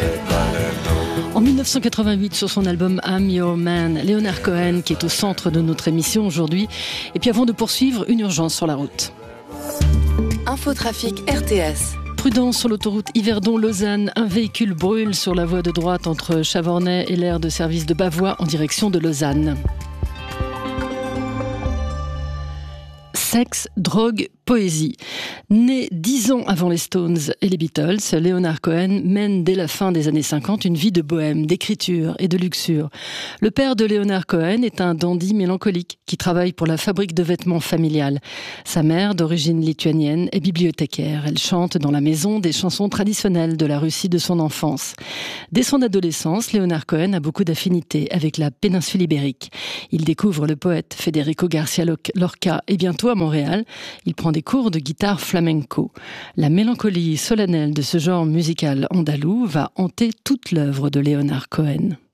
En 1988, sur son album I'm Your Man, Leonard Cohen, qui est au centre de notre émission aujourd'hui. Et puis avant de poursuivre, une urgence sur la route. Infotrafic RTS. Prudence sur l'autoroute Yverdon-Lausanne. Un véhicule brûle sur la voie de droite entre Chavornay et l'aire de service de Bavois en direction de Lausanne. Sexe, drogue, poésie. Né 10 ans avant les Stones et les Beatles, Leonard Cohen mène dès la fin des années 50 une vie de bohème, d'écriture et de luxure. Le père de Leonard Cohen est un dandy mélancolique qui travaille pour la fabrique de vêtements familiale. Sa mère, d'origine lituanienne, est bibliothécaire. Elle chante dans la maison des chansons traditionnelles de la Russie de son enfance. Dès son adolescence, Leonard Cohen a beaucoup d'affinités avec la péninsule ibérique. Il découvre le poète Federico García Lorca et bientôt à Montréal, il prend des cours de guitare flamenco. La mélancolie solennelle de ce genre musical andalou va hanter toute l'œuvre de Leonard Cohen.